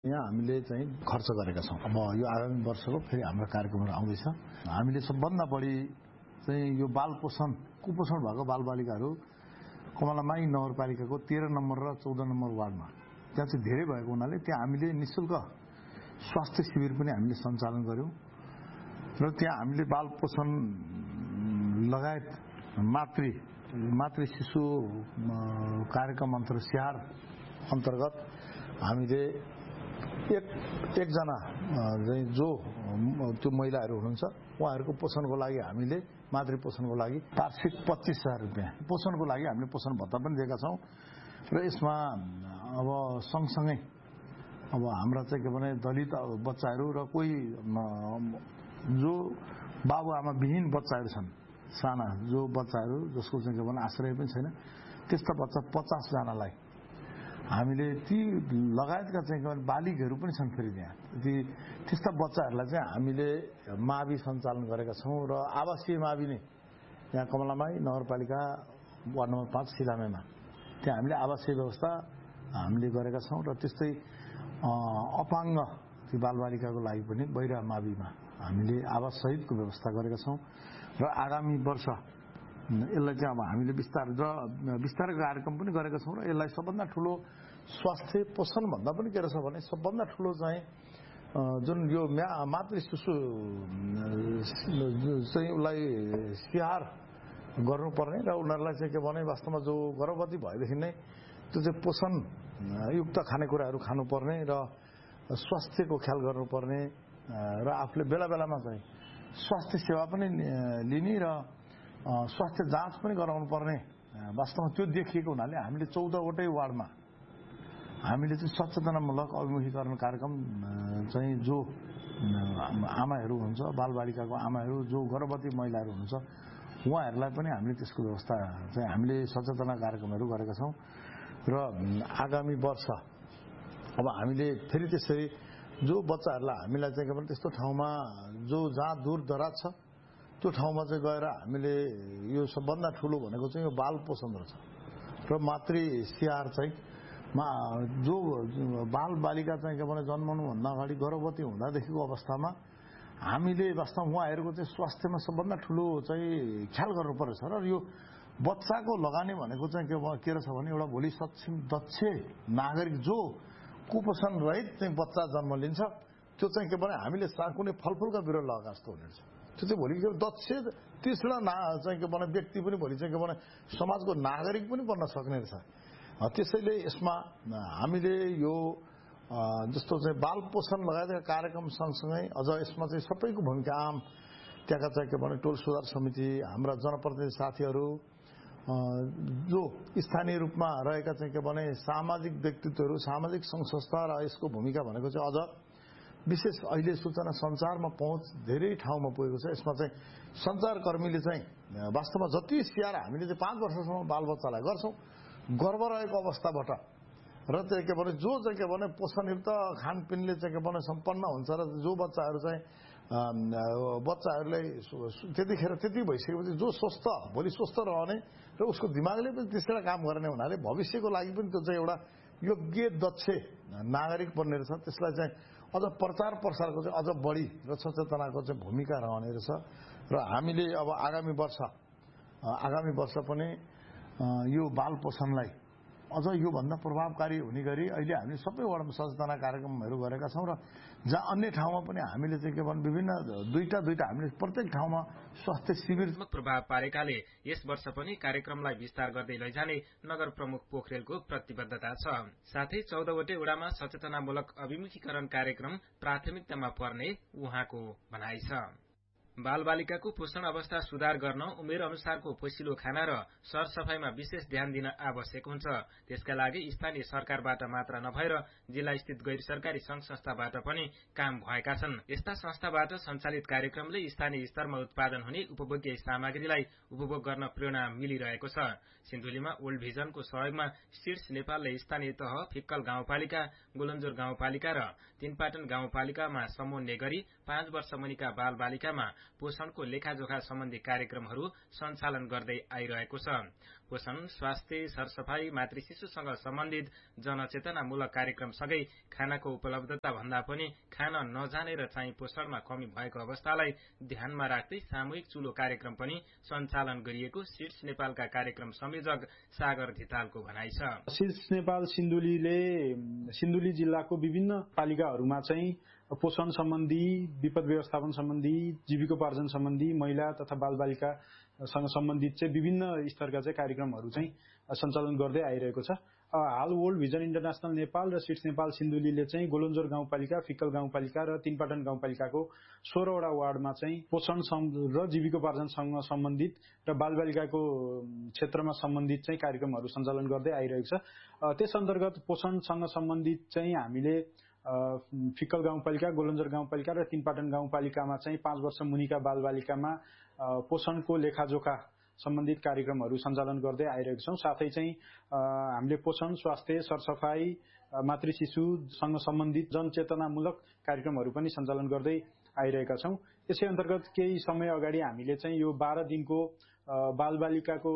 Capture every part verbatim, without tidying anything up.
यहाँ हामीले चाहिँ खर्च गरेका छौं। अब यो आगामी वर्षको फेरि हाम्रो कार्यक्रमहरु आउँदैछ। हामीले सबभन्दा बढी चाहिँ यो बाल पोषण कुपोषण भएको बालबालिकाहरू कमलामाई नगरपालिकाको तेह्र नम्बर र चौध नम्बर वार्डमा त्यहाँ चाहिँ धेरै भएको हुनाले त्यहाँ हामीले निशुल्क स्वास्थ्य शिविर पनि हामीले सञ्चालन गर्यौं र त्यहाँ हामीले बाल पोषण लगायत मातृ मातृ शिशु कार्यक्रम अन्तर स्याहार अन्तर्गत हामीले एक एकजना चाहिँ जो त्यो महिलाहरू हुनुहुन्छ उहाँहरूको पोषणको लागि हामीले मातृ पोषणको लागि वार्षिक पच्चीस हजार रुपियाँ पोषणको लागि हामीले पोषण भत्ता पनि दिएका छौं र यसमा अब सँगसँगै अब हाम्रा चाहिँ के भने दलित बच्चाहरू र कोही जो बाबुआमा विहीन बच्चाहरू छन् साना जो बच्चाहरू जसको चाहिँ के भने आश्रय पनि छैन त्यस्ता बच्चा पचास जनालाई हामीले ती लगायतका चाहिँ बालिगहरू पनि छन् फेरि त्यहाँ ती त्यस्ता बच्चाहरूलाई चाहिँ हामीले मावि सञ्चालन गरेका छौं र आवासीय मावि नै यहाँ कमलामाई नगरपालिका वार्ड नम्बर पाँच सिलामेमा त्यहाँ हामीले आवासीय व्यवस्था हामीले गरेका छौं र त्यस्तै अपाङ्ग ती बालबालिकाको लागि पनि बहिरा माविमा हामीले आवास सहितको व्यवस्था गरेका छौं र आगामी वर्ष यसलाई चाहिँ अब हामीले विस्तार र विस्तार कार्यक्रम पनि गरेका छौं र यसलाई सबभन्दा ठूलो स्वास्थ्य पोषण भन्दा पनि के रहेछ भने सबभन्दा ठूलो चाहिँ जुन यो मातृ शिशु चाहिँ उसलाई स्याहार गर्नुपर्ने र उनीहरूलाई चाहिँ के भने वास्तवमा जो गर्भवती भएदेखि नै त्यो चाहिँ पोषण युक्त खानेकुराहरू खानुपर्ने र स्वास्थ्यको ख्याल गर्नुपर्ने र आफूले बेला बेलामा चाहिँ स्वास्थ्य सेवा पनि लिने र स्वास्थ्य जाँच पनि गराउनु पर्ने वास्तवमा त्यो देखिएको हुनाले हामीले चौध वटै वार्डमा हामीले चाहिँ सचेतनामूलक अभिमुखीकरण कार्यक्रम चाहिँ जो आमाहरू हुन्छ बालबालिकाको आमाहरू जो गर्भवती महिलाहरू हुन्छ उहाँहरूलाई पनि हामीले त्यसको व्यवस्था चाहिँ हामीले सचेतना कार्यक्रमहरू गरेका छौं र आगामी वर्ष अब हामीले फेरि त्यसरी जो बच्चाहरूलाई हामीलाई चाहिँ के भन्छ त्यस्तो ठाउँमा जो जहाँ दूर दराज छ त्यो ठाउँमा चाहिँ गएर हामीले यो सबभन्दा ठूलो भनेको चाहिँ यो बाल पोषण रहेछ र मातृ स्याहार चाहिँ जो बाल बालिका चाहिँ के भने जन्मनु भन्दा अगाडि गर्भवती हुँदादेखिको अवस्थामा हामीले वास्तवमा उहाँहरूको चाहिँ स्वास्थ्यमा सबभन्दा ठूलो चाहिँ ख्याल गर्नुपर्छ र यो बच्चाको लगानी भनेको चाहिँ के रहेछ भने एउटा भोलि सक्षम दक्ष नागरिक जो कुपोषण रहित चाहिँ बच्चा जन्म लिन्छ त्यो चाहिँ के भने हामीले कुनै फलफुलका बिरुवा लगाएको जस्तो हुनेछ त्यो चाहिँ भोलि दक्ष तीसरा चाहिँ के भने व्यक्ति पनि भोलि चाहिँ के भने समाजको नागरिक पनि बन्न सक्ने रहेछ। त्यसैले यसमा हामीले यो जस्तो चाहिँ बाल पोषण लगायतका कार्यक्रम सँगसँगै अझ यसमा चाहिँ सबैको भूमिका आम त्यहाँका चाहिँ के भने टोल सुधार समिति हाम्रा जनप्रतिनिधि साथीहरू जो स्थानीय रूपमा रहेका चाहिँ के भने सामाजिक व्यक्तित्वहरू सामाजिक संघ संस्था र यसको भूमिका भनेको चाहिँ अझ विशेष अहिले सूचना सञ्चारमा पहुँच धेरै ठाउँमा पुगेको छ। यसमा चाहिँ सञ्चारकर्मीले चाहिँ वास्तवमा जति स्याहार हामीले चाहिँ पाँच वर्षसम्म बालबच्चालाई गर्छौं गर्भ रहेको अवस्थाबाट र चाहिँ के भने जो चाहिँ के भने पोषणयुक्त खानपिनले चाहिँ के भने सम्पन्न हुन्छ र जो बच्चाहरू चाहिँ बच्चाहरूलाई त्यतिखेर त्यति भइसकेपछि जो स्वस्थ भोलि स्वस्थ रहने र उसको दिमागले पनि त्यसरी काम गर्ने हुनाले भविष्यको लागि पनि त्यो चाहिँ एउटा योग्य दक्ष नागरिक बन्ने रहेछ। त्यसलाई चाहिँ अझ प्रचार प्रसारको चाहिँ अझ बढी र सचेतनाको चाहिँ भूमिका रहने रहेछ र हामीले अब आगामी वर्ष आगामी वर्ष पनि यो बाल पोषणलाई अझ यो भन्दा प्रभावकारी हुने गरी अहिले हामीले सबै वडामा सचेतना कार्यक्रमहरू गरेका छौं र जहाँ अन्य ठाउँमा पनि हामीले चाहिँ के भन्छ विभिन्न दुईटा दुईटा हामीले प्रत्येक ठाउँमा स्वास्थ्य शिविर प्रभाव पारेकाले यस वर्ष पनि कार्यक्रमलाई विस्तार गर्दै लैजाने नगर प्रमुख पोखरेलको प्रतिबद्धता छ। साथै चौधवटै वडामा सचेतनामूलक अभिमुखीकरण कार्यक्रम प्राथमिकतामा पर्ने उहाँको भनाइ छ। बालबालिकाको पोषण अवस्था सुधार गर्न उमेर अनुसारको पोषिलो खाना र सरसफाईमा विशेष ध्यान दिन आवश्यक हुन्छ। त्यसका लागि स्थानीय सरकारबाट मात्र नभएर जिल्ला स्थित गैर सरकारी संघ संस्थाबाट पनि काम भएका छन्। यस्ता संस्थाबाट सञ्चालित कार्यक्रमले स्थानीय स्तरमा उत्पादन हुने उपभोग्य सामग्रीलाई उपभोग गर्न प्रेरणा मिलिरहेको छ। सिन्धुलीमा ओल्ड भिजनको सहयोगमा सिड्स नेपालले स्थानीय तह फिक्कल गाउँपालिका गोलन्जोर गाउँपालिका र तीनपाटन गाउँपालिकामा समन्वय गरी पाँच वर्ष मुनिका बालबालिकामा पोषणको लेखाजोखा सम्बन्धी कार्यक्रमहरू सञ्चालन गर्दै आइरहेको छ। पोषण, स्वास्थ्य, सरसफाई, मातृ शिशुसँग सम्बन्धित जनचेतनामूलक कार्यक्रमसँगै खानाको उपलब्धता भन्दा पनि खान नजानेर चाहिँ पोषणमा कमी भएको अवस्थालाई ध्यानमा राख्दै सामूहिक चुलो कार्यक्रम पनि सञ्चालन गरिएको सिड्स नेपालका कार्यक्रम संयोजक सागर धितालको भनाइ छ। सिड्स नेपाल सिन्धुलीले सिन्धुली जिल्लाको विभिन्न पालिकाहरूमा चाहिँ पोषण सम्बन्धी, विपद व्यवस्थापन सम्बन्धी, जीविकोपार्जन सम्बन्धी, महिला तथा बालबालिकासँग सम्बन्धित चाहिँ विभिन्न स्तरका चाहिँ कार्यक्रमहरू चाहिँ सञ्चालन गर्दै आइरहेको छ। हाल वर्ल्ड भिजन इन्टरनेशनल नेपाल र सिड्स नेपाल सिन्धुलीले चाहिँ गोलन्जोर गाउँपालिका, फिक्कल गाउँपालिका र तीनपाटन गाउँपालिकाको सोह्रवटा वार्डमा चाहिँ पोषण र जीविकोपार्जनसँग सम्बन्धित र बालबालिकाको क्षेत्रमा सम्बन्धित चाहिँ कार्यक्रमहरू सञ्चालन गर्दै आइरहेको छ। त्यस अन्तर्गत पोषणसँग सम्बन्धित चाहिँ हामीले फिक्कल गाउँपालिका, गोलन्जर गाउँपालिका र तीनपाटन गाउँपालिकामा चाहिँ पाँच वर्ष मुनिका बालबालिकामा पोषणको लेखाजोखा सम्बन्धित कार्यक्रमहरू सञ्चालन गर्दै आइरहेको छौँ। साथै चाहिँ हामीले पोषण, स्वास्थ्य, सरसफाई, मातृ शिशुसँग सम्बन्धित जनचेतनामूलक कार्यक्रमहरू पनि सञ्चालन गर्दै आइरहेका छौँ। यसै अन्तर्गत केही समय अगाडि हामीले चाहिँ यो बाह्र दिनको बालबालिकाको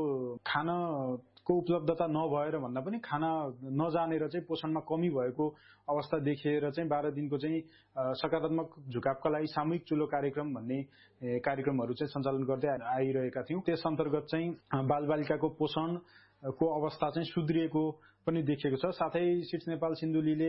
खानाको उपलब्धता नभएर भन्दा पनि खाना नजानेर चाहिँ पोषणमा कमी भएको अवस्था देखिएर चाहिँ बाह्र दिनको चाहिँ सकारात्मक झुकावका लागि सामूहिक चुलो कार्यक्रम भन्ने कार्यक्रमहरू चाहिँ सञ्चालन गर्दै आइरहेका थियौँ। त्यस अन्तर्गत चाहिँ बालबालिकाको पोषणको अवस्था चाहिँ सुध्रिएको पनि देखिएको छ। साथै सिड्स नेपाल सिन्धुलीले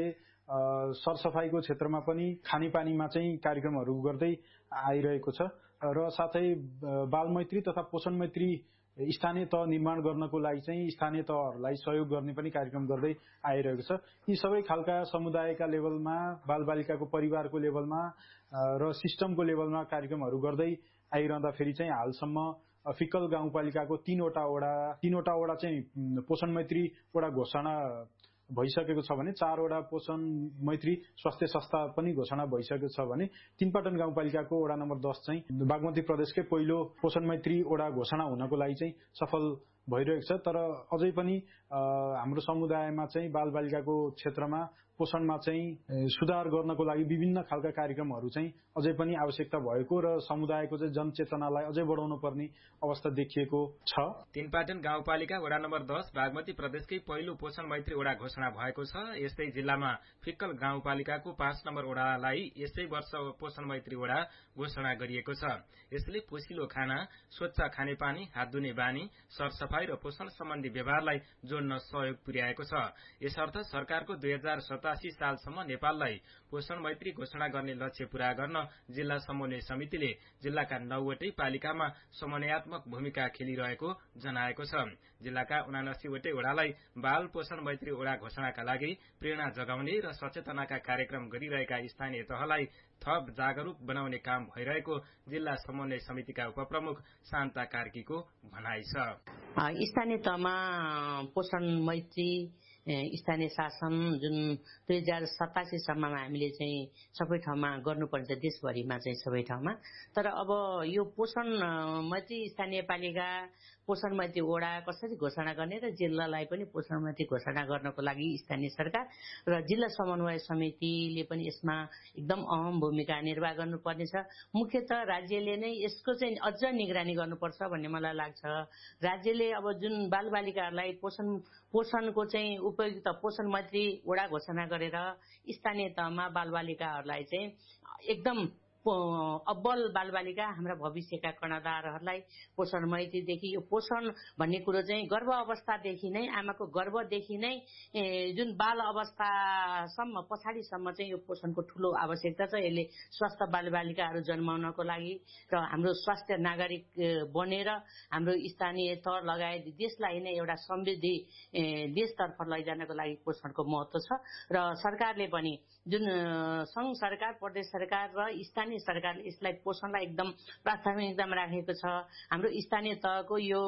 सरसफाईको क्षेत्रमा पनि खानेपानीमा चाहिँ कार्यक्रमहरू गर्दै आइरहेको छ र साथै बालमैत्री तथा पोषण मैत्री स्थानीय तह निर्माण गर्नको लागि चाहिँ स्थानीय तहहरूलाई सहयोग गर्ने पनि कार्यक्रम गर्दै आइरहेको छ। यी सबै खालका समुदायका लेभलमा, बालबालिकाको परिवारको लेभलमा र सिस्टमको लेभलमा कार्यक्रमहरू गर्दै आइरहँदाखेरि चाहिँ हालसम्म फिक्कल गाउँपालिकाको तीनवटा वडा तीनवटा वडा चाहिँ पोषण मैत्री वडा घोषणा भइसकेको छ भने चारवटा पोषण मैत्री स्वास्थ्य संस्था पनि घोषणा भइसकेको छ भने तीनपाटन गाउँपालिकाको वडा नम्बर दस चाहिँ बागमती प्रदेशकै पहिलो पोषण मैत्री वडा घोषणा हुनको लागि चाहिँ सफल भइरहेको छ। तर अझै पनि हाम्रो समुदायमा चाहिँ बालबालिकाको क्षेत्रमा पोषणमा चाहिँ सुधार गर्नको लागि विभिन्न खालका कार्यक्रमहरू चाहिँ अझै पनि आवश्यकता भएको र समुदायको चाहिँ जनचेतनालाई अझै बढाउनु पर्ने अवस्था देखिएको छ। तीनपाटन गाउँपालिका वडा नम्बर दस बागमती प्रदेशकै पहिलो पोषण मैत्री वडा घोषणा भएको छ। यस्तै जिल्लामा फिक्कल गाउँपालिकाको पाँच नम्बर वडालाई यसै वर्ष पोषण मैत्री वडा घोषणा गरिएको छ। यसले पोषिलो खाना, स्वच्छ खानेपानी, हात धुने बानी, सरसफाई र पोषण सम्बन्धी व्यवहारलाई जोड्न सहयोग पुर्याएको छ। यसर्थ सरकारको दुई हजार सतासी सालसम्म नेपाललाई पोषण मैत्री घोषणा गर्ने लक्ष्य पूरा गर्न जिल्ला समन्वय समितिले जिल्लाका नौवटै पालिकामा समन्वयात्मक भूमिका खेलिरहेको जनाएको छ। जिल्लाका उनासीवटै वडालाई बाल पोषण मैत्री वडा घोषणाका लागि प्रेरणा जगाउने र सचेतनाका कार्यक्रम गरिरहेका स्थानीय तहलाई थप जागरूक बनाउने काम भइरहेको जिल्ला समन्वय समितिका उपप्रमुख शान्ता कार्कीको भनाइ छ। स्थानीय तहमा पोषण मैत्री स्थानीय शासन जुन दुई हजार सतासी सम्ममा हामीले चाहिँ सबै ठाउँमा गर्नुपर्छ, देशभरिमा चाहिँ सबै ठाउँमा। तर अब यो पोषण मैत्री स्थानीय पालिका, पोषण मैत्री वडा कसरी घोषणा गर्ने र जिल्लालाई पनि पोषण मैत्री घोषणा गर्नको लागि स्थानीय सरकार र जिल्ला समन्वय समितिले पनि यसमा एकदम अहम भूमिका निर्वाह गर्नुपर्नेछ। मुख्यतः राज्यले नै यसको चाहिँ अझ निगरानी गर्नुपर्छ भन्ने मलाई लाग्छ। राज्यले अब जुन बालबालिकाहरूलाई पोषण पोषणको चाहिँ उपयुक्त पोषण मैत्री वडा घोषणा गरेर स्थानीय तहमा बालबालिकाहरूलाई चाहिँ एकदम अब्बल बालबालिका हाम्रा भविष्यका कर्णधारहरूलाई पोषण मैत्रीदेखि यो पोषण भन्ने कुरो चाहिँ गर्भ अवस्थादेखि नै आमाको गर्भदेखि नै जुन बाल अवस्थासम्म पछाडिसम्म चाहिँ यो पोषणको ठूलो आवश्यकता छ। यसले स्वस्थ बालबालिकाहरू जन्माउनको लागि र हाम्रो स्वास्थ्य नागरिक बनेर हाम्रो स्थानीय तह लगायत देशलाई नै एउटा समृद्धि देशतर्फ लैजानको लागि पोषणको महत्त्व छ। र सरकारले पनि जुन संघ सरकार, प्रदेश सरकार र स्थानीय सरकारले यसलाई पोषणलाई एकदम प्राथमिकतामा राखेको छ। हाम्रो स्थानीय तहको यो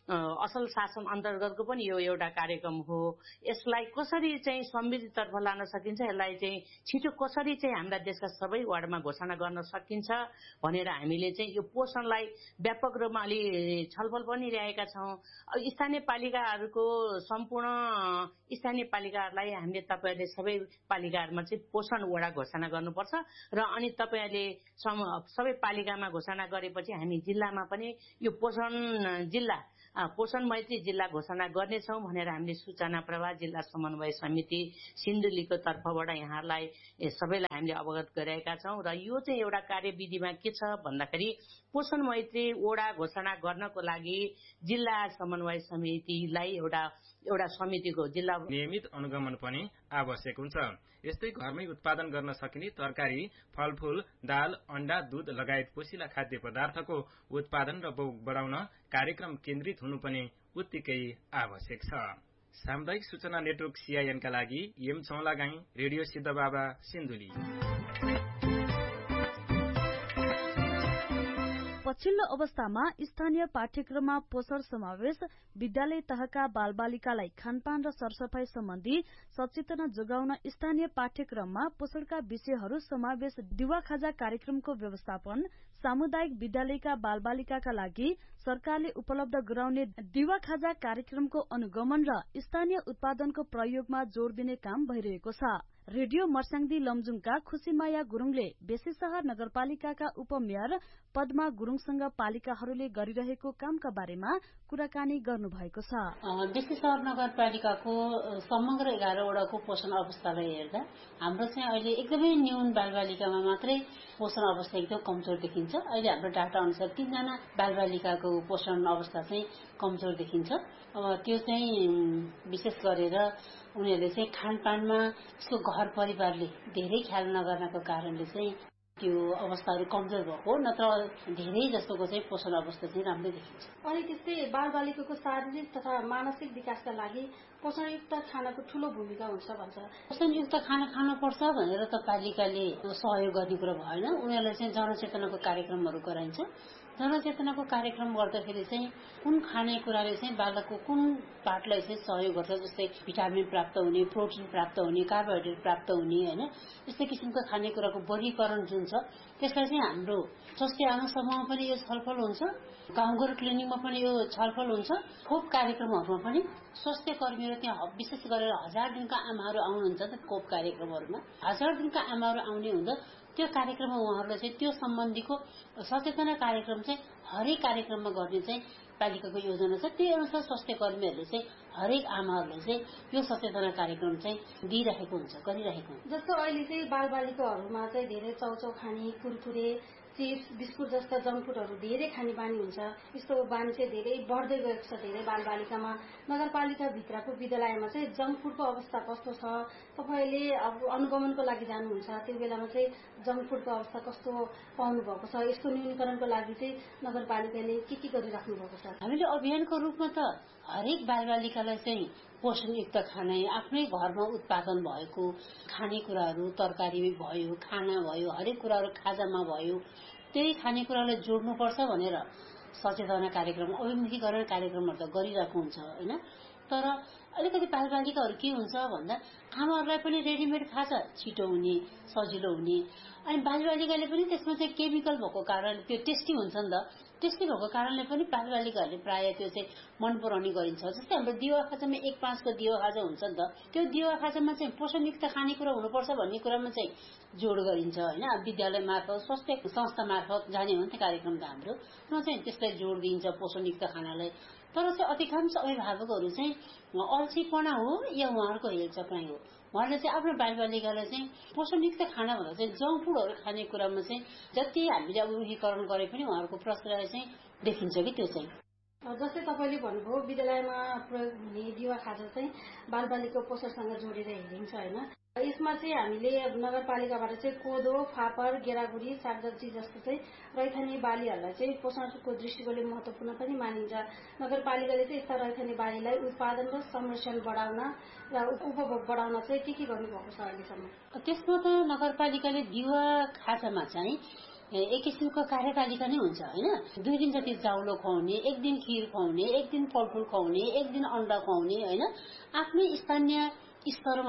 असल शासन अन्तर्गतको पनि यो एउटा कार्यक्रम हो। यसलाई कसरी चाहिँ समृद्धितर्फ लान सकिन्छ, यसलाई चाहिँ छिटो कसरी चाहिँ हाम्रा देशका सबै वार्डमा घोषणा गर्न सकिन्छ भनेर हामीले चाहिँ यो पोषणलाई व्यापक रूपमा अलि छलफल पनि रहेका छौँ। स्थानीय पालिकाहरूको सम्पूर्ण स्थानीय पालिकाहरूलाई हामीले तपाईहरूले सबै पालिकाहरूमा चाहिँ पोषण वडा घोषणा गर्नुपर्छ र अनि तपाईहरूले सबै पालिकामा घोषणा गरेपछि हामी जिल्लामा पनि यो पोषण जिल्ला पोषण मैत्री जिल्ला घोषणा गर्नेछौँ भनेर हामीले सूचना प्रवाह जिल्ला समन्वय समिति सिन्धुलीको तर्फबाट यहाँलाई सबैलाई हामीले अवगत गराएका छौँ। र यो चाहिँ एउटा कार्यविधिमा के छ भन्दाखेरि पोषण मैत्री वडा घोषणा गर्नको लागि जिल्ला समन्वय समितिलाई एउटा एउटा समितिको जिल्ला नियमित अनुगमन पनि आवश्यक हुन्छ। यस्तै घरमै उत्पादन गर्न सकिने तरकारी, फलफूल, दाल, अण्डा, दूध लगायत पोषिला खाद्य पदार्थको उत्पादन र बढाउन कार्यक्रम केन्द्रित हुनु पनि उत्तिकै आवश्यक छ। सामुदायिक सूचना नेटवर्क सीआईएनका लागि एम चौलागाई, रेडियो सिद्धबाबा, सिन्धुली। पछिल्लो अवस्थामा स्थानीय पाठ्यक्रममा पोषण समावेश, विद्यालय तहका बालबालिकालाई खानपान र सरसफाई सम्बन्धी सचेतना जोगाउन स्थानीय पाठ्यक्रममा पोषणका विषयहरू समावेश, दिवा खाजा कार्यक्रमको व्यवस्थापन, सामुदायिक विद्यालयका बालबालिकाका लागि सरकारले उपलब्ध गराउने दिवा खाजा कार्यक्रमको अनुगमन र स्थानीय उत्पादनको प्रयोगमा जोड़ दिने काम भइरहेको छ। रेडियो मर्स्याङदी लमजुङका खुशीमाया गुरुङले बेसीशहर नगरपालिकाका उपमेयर पद्मा गुरुङसँग पालिकाहरूले गरिरहेको कामका बारेमा कुराकानी गर्नुभएको छ। बेसीशहर नगरपालिकाको समग्र एघार वडाको पोषण अवस्थालाई हेर्दा हाम्रो चाहिँ अहिले एकदमै न्यून बालबालिकामा मात्रै पोषण अवस्था एकदम कमजोर देखिन्छ। अहिले हाम्रो डाटा अनुसार तीनजना बालबालिकाको पोषण अवस्था चाहिँ कमजोर देखिन्छ। त्यो चाहिँ विशेष गरेर उनीहरूले चाहिँ खानपानमा यसको घर परिवारले धेरै ख्याल नगर्नको कारणले चाहिँ त्यो अवस्थाहरू कमजोर भएको, नत्र धेरै जस्तोको चाहिँ पोषण अवस्था चाहिँ राम्रै देखिन्छ। अनि त्यस्तै बालबालिकाको शारीरिक तथा मानसिक विकासका लागि पोषणयुक्त खानाको ठूलो भूमिका हुन्छ भन्छ। पोषणयुक्त खाना खानुपर्छ भनेर त पालिकाले सहयोग गर्ने कुरो भएन। उनीहरूलाई चाहिँ जनचेतनाको कार्यक्रमहरू गराइन्छ। जनचेतनाको कार्यक्रम गर्दाखेरि चाहिँ कुन खानेकुराले चाहिँ बालकको कुन पार्टलाई चाहिँ सहयोग गर्छ, जस्तै भिटामिन प्राप्त हुने, प्रोटिन प्राप्त हुने, कार्बोहाइड्रेट प्राप्त हुने, होइन, यस्तै किसिमको खानेकुराको वर्गीकरण जुन छ त्यसलाई चाहिँ हाम्रो स्वास्थ्य आमा समूहमा पनि यो छलफल हुन्छ, गाउँघर क्लिनिकमा पनि यो छलफल हुन्छ, खोप कार्यक्रमहरूमा पनि स्वास्थ्य कर्मीहरू त्यहाँ विशेष गरेर हजार दिनका आमाहरू आउनुहुन्छ त खोप कार्यक्रमहरूमा हजार दिनका आमाहरू आउने हुँदा त्यो कार्यक्रममा उहाँहरूलाई चाहिँ त्यो सम्बन्धीको सचेतना कार्यक्रम चाहिँ हरेक कार्यक्रममा गर्ने चाहिँ पालिकाको योजना छ। त्यही अनुसार स्वास्थ्य कर्मीहरूले चाहिँ हरेक आमाहरूलाई चाहिँ यो सचेतना कार्यक्रम चाहिँ दिइरहेको हुन्छ, गरिरहेको हुन्छ। जस्तो अहिले चाहिँ बालबालिकाहरूमा चाहिँ धेरै चाउचाउ खाने, कुरकुरे, चिप्स, बिस्कुट जस्ता जङ्क फुडहरू धेरै खाने बानी हुन्छ। यस्तो बानी चाहिँ धेरै बढ्दै गएको छ धेरै बालबालिकामा। नगरपालिका भित्रको विद्यालयमा चाहिँ जङ्क फुडको अवस्था कस्तो छ, तपाईँले अब अनुगमनको लागि जानुहुन्छ, त्यो बेलामा चाहिँ जङ्क फुडको अवस्था कस्तो पाउनु भएको छ, यसको न्यूनीकरणको लागि चाहिँ नगरपालिकाले के के गरिराख्नु भएको छ? हामीले अभियानको रूपमा त हरेक बालबालिकालाई चाहिँ पोषणयुक्त खाना, आफ्नै घरमा उत्पादन भएको खानेकुराहरू, तरकारी भयो, खाना भयो, हरेक कुराहरू खाजामा भयो, त्यही खानेकुरालाई जोड्नुपर्छ भनेर सचेतना कार्यक्रम, अभिमुखीकरण कार्यक्रमहरू त गरिरहेको हुन्छ, होइन। तर अलिकति बालबालिकाहरू के हुन्छ भन्दा आमाहरूलाई पनि रेडिमेड खाजा छिटो हुने, सजिलो हुने, अनि बालबालिकाले पनि त्यसमा चाहिँ केमिकल भएको कारण त्यो टेस्टी हुन्छ नि त, टेस्टी भएको कारणले पनि बालबालिकाहरूले प्रायः त्यो चाहिँ मन पराउने गरिन्छ। जस्तै हाम्रो दिवा खाजामा एक पाँचको दिवा खाजा हुन्छ नि त, त्यो दिवा खाजामा चाहिँ पोषणयुक्त खानेकुरा हुनुपर्छ भन्ने कुरामा चाहिँ जोड गरिन्छ, होइन। विद्यालय मार्फत, स्वास्थ्य संस्था मार्फत जाने हो नि त कार्यक्रम त हाम्रो, र चाहिँ त्यसलाई जोड दिइन्छ पोषणयुक्त खानालाई। तर चाहिँ अधिकांश अभिभावकहरू चाहिँ अल्छीपना हो या उहाँहरूको हेलचक्राइ हो, उहाँले चाहिँ आफ्नो बालबालिकालाई चाहिँ पोषणयुक्त खाना भन्दा चाहिँ जङ्क फुडहरू खाने कुरामा चाहिँ जति हामीले अभिमुखीकरण गरे पनि उहाँहरूको प्रक्रिया चाहिँ देखिन्छ कि त्यो चाहिँ। जस्तै तपाईँले भन्नुभयो विद्यालयमा प्रयोग हुने दिवा खाजा चाहिँ बालबालिका पोषणसँग जोडेर हेरिन्छ, होइन। यसमा चाहिँ हामीले नगरपालिकाबाट चाहिँ कोदो, फापर, गेडागुडी, सागसब्जी जस्तो चाहिँ रैथाने बालीहरूलाई चाहिँ पोषणको दृष्टिकोणले महत्वपूर्ण पनि मानिन्छ। नगरपालिकाले चाहिँ यस्ता रैथाने बालीलाई उत्पादन र संरक्षण बढाउन र उपभोग बढाउन चाहिँ के के गर्नुभएको छ अहिलेसम्म? त्यसमा त नगरपालिकाले दिवा खाजामा चाहिँ एक किसिमको कार्यतालिका नै हुन्छ, होइन। दुई दिन जति चाउलो खुवाउने, एक दिन खिर खुवाउने, एक दिन फलफुल खुवाउने, एक दिन अण्डा खुवाउने, होइन। आफ्नै स्थानीय स्तरमा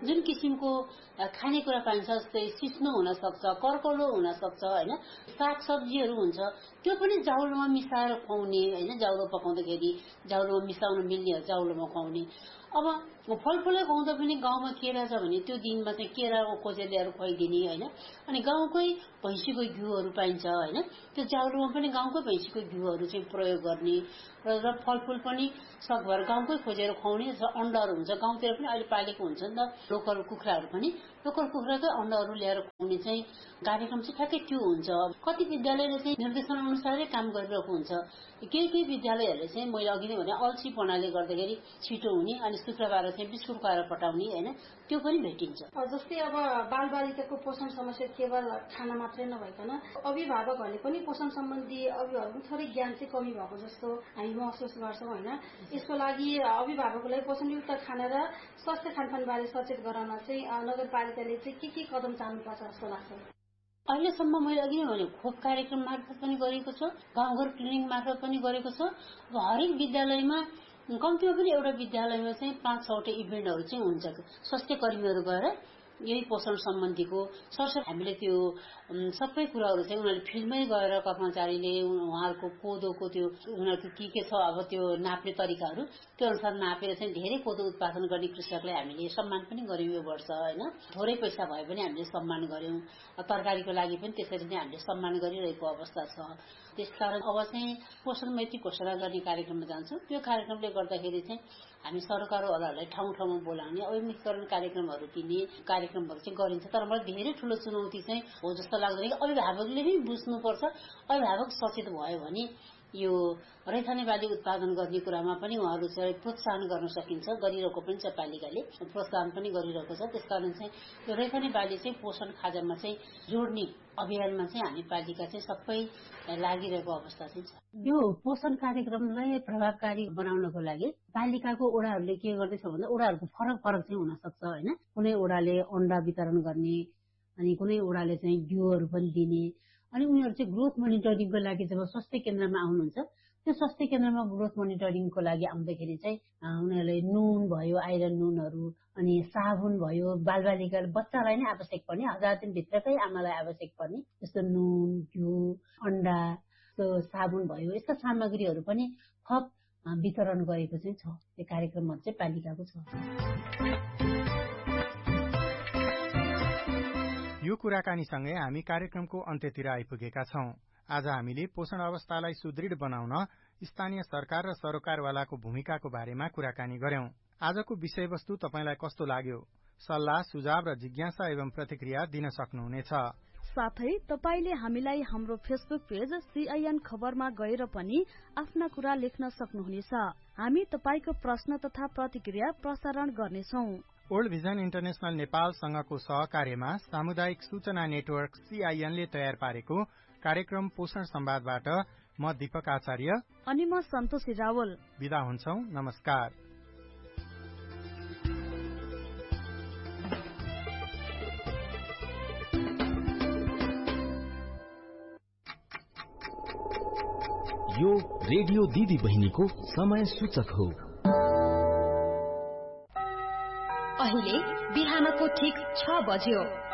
जुन किसिमको खानेकुरा पाइन्छ जस्तै सिस्नो हुन सक्छ, कर्कलो हुन सक्छ हैन, सागसब्जीहरू हुन्छ, त्यो पनि जाउलोमा मिसाएर खुवाउने हैन, जाउलो पकाउँदाखेरि जाउलोमा मिसाउन मिल्ने जाउलोमा खुवाउने। अब फलफुलै खुवाउँदा पनि गाउँमा केरा छ भने त्यो दिनमा चाहिँ केराको खोजेर ल्याएर खुवाइदिने हैन। अनि गाउँकै भैँसीको घिउहरू पाइन्छ हैन, त्यो जाउलोमा पनि गाउँकै भैँसीको घिउहरू चाहिँ प्रयोग गर्ने र फलफुल पनि सकभर गाउँकै खोजेर खुवाउने। अण्डाहरू हुन्छ, गाउँतिर पनि अहिले पालेको हुन्छ नि त लोकल कुखुराहरू पनि, लोकल कुखुराकै अण्डाहरू ल्याएर खुवाउने चाहिँ कार्यक्रम चाहिँ ठ्याक्कै त्यो हुन्छ। कति विद्यालयले चाहिँ निर्देशन अनुसारै काम गरिरहेको हुन्छ, केही केही विद्यालयहरूले चाहिँ मैले अघि नै भने अल्छीपनाले गर्दाखेरि छिटो हुने अनि शुक्रबार चाहिँ बिस्कुट खुवाएर पठाउने हैन, त्यो पनि भेटिन्छ। जस्तै अब बालबालिकाको पोषण समस्या केवल खाना मात्रै नभइकन अभिभावकहरूले पनि पोषण सम्बन्धी अभिभावकको थोरै ज्ञान चाहिँ कमी भएको जस्तो हामी महसुस गर्छौँ हैन। यसको लागि अभिभावकलाई पोषणयुक्त खाना र स्वास्थ्य खानपान बारे सचेत गराउन चाहिँ नगरपालिकाले चाहिँ के के कदम चाल्नुपर्छ जस्तो लाग्छ? अहिलेसम्म मैले अघि नै भने खोप कार्यक्रम मार्फत पनि गरेको छ, गाउँघर क्लिनिक मार्फत पनि गरेको छ। अब हरेक विद्यालयमा कम्तीमा पनि एउटा विद्यालयमा चाहिँ पाँच छवटा इभेन्टहरू चाहिँ हुन्छ, स्वास्थ्य कर्मीहरू गएर यही पोषण सम्बन्धीको सरसर हामीले त्यो सबै कुराहरू चाहिँ उनीहरूले फिल्डमै गएर कर्मचारीले उहाँहरूको कोदोको त्यो उनीहरूको के के छ अब त्यो नाप्ने तरिकाहरू त्यो अनुसार नापेर चाहिँ धेरै कोदो उत्पादन गर्ने कृषकलाई हामीले सम्मान पनि गर्यौँ यो वर्ष हैन। थोरै पैसा भए पनि हामीले सम्मान गर्यौँ, तरकारीको लागि पनि त्यसरी नै हामीले सम्मान गरिरहेको अवस्था छ। त्यसकारण अब चाहिँ पोषण मैत्री घोषणा गर्ने कार्यक्रममा जान्छौँ। त्यो कार्यक्रमले गर्दाखेरि चाहिँ हामी सरकारवालाहरूलाई ठाउँ ठाउँमा बोलाउने अभिमुखीकरण कार्यक्रमहरू दिने कार्यक्रमहरू चाहिँ गरिन्छ। तर मलाई धेरै ठुलो चुनौती चाहिँ हो जस्तो लाग्दैन कि अभिभावकले पनि बुझ्नुपर्छ। अभिभावक सचेत भयो भने यो रैथाने बाली उत्पादन गर्ने कुरामा पनि उहाँहरू चाहिँ प्रोत्साहन गर्न सकिन्छ, गरिरहेको पनि छ, पालिकाले प्रोत्साहन पनि गरिरहेको छ। त्यसकारण चाहिँ यो रैथाने बाली चाहिँ पोषण खाजामा चाहिँ जोड्ने अभियानमा चाहिँ हामी पालिका चाहिँ सबै लागिरहेको अवस्था चाहिँ छ। यो पोषण कार्यक्रमलाई प्रभावकारी बनाउनको लागि पालिकाको ओडाहरूले के गर्दैछ भन्दा ओडाहरूको फरक फरक चाहिँ हुन सक्छ हैन। कुनै ओडाले अन्डा वितरण गर्ने अनि कुनै ओडाले चाहिँ घिउहरू पनि दिने अनि उनीहरू चाहिँ ग्रोथ मोनिटरिङको लागि जब स्वास्थ्य केन्द्रमा आउनुहुन्छ त्यो स्वास्थ्य केन्द्रमा ग्रोथ मोनिटरिङको लागि आउँदाखेरि चाहिँ उनीहरूले नुन भयो, आइरन नुनहरू अनि साबुन भयो, बालबालिका बच्चालाई नै आवश्यक पर्ने हजार दिनभित्रकै आमालाई आवश्यक पर्ने जस्तो नुन, घिउ, अन्डा, साबुन भयो, यस्ता सामग्रीहरू पनि थप वितरण गरेको चाहिँ छ। त्यो कार्यक्रमहरू चाहिँ पालिकाको छ। यो कुराकानीसँगै हामी कार्यक्रमको अन्त्यतिर आइपुगेका छौं। आज हामीले पोषण अवस्थालाई सुदृढ बनाउन स्थानीय सरकार र सरोकारवालाको भूमिकाको बारेमा कुराकानी गर्यौं। आजको विषयवस्तु तपाईलाई कस्तो लाग्यो? सल्लाह, सुझाव र जिज्ञासा एवं प्रतिक्रिया दिन सक्नुहुनेछ। साथै तपाईले हामीलाई हाम्रो फेसबुक पेज सीआईएन खबरमा गएर पनि आफ्ना कुरा लेख्न सक्नुहुनेछ। हामी तपाईको प्रश्न तथा प्रतिक्रिया प्रसारण गर्नेछौं। वर्ल्ड भिजन इन्टरनेशनल नेपालसँगको सहकार्यमा सामुदायिक सूचना नेटवर्क सीआईएनले तयार पारेको कार्यक्रम पोषण संवादबाट म दीपक आचार्य अनि म सन्तोषी रावल बिदा हुन्छौं। नमस्कार। यो रेडियो दिदी बहिनीको समय सूचक हो। अहिले बिहानको ठिक छ बज्यो।